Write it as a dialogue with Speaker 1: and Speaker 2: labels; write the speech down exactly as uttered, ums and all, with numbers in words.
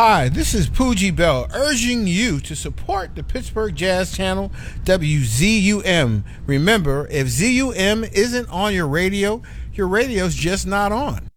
Speaker 1: Hi, this is Poogie Bell urging you to support the Pittsburgh Jazz Channel, W Z U M. Remember, if Z U M isn't on your radio, your radio's just not on.